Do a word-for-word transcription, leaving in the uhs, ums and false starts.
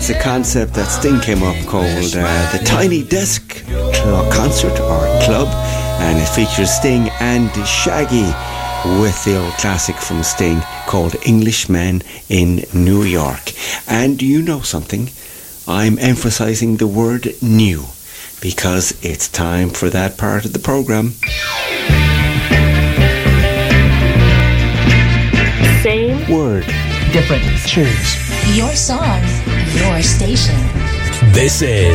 It's a concept that Sting came up called uh, the Tiny Desk Cl- Concert or Club, and it features Sting and Shaggy with the old classic from Sting called Englishman in New York. And you know something? I'm emphasizing the word new because it's time for that part of the program. Same word, different tunes. Your song, your station. This is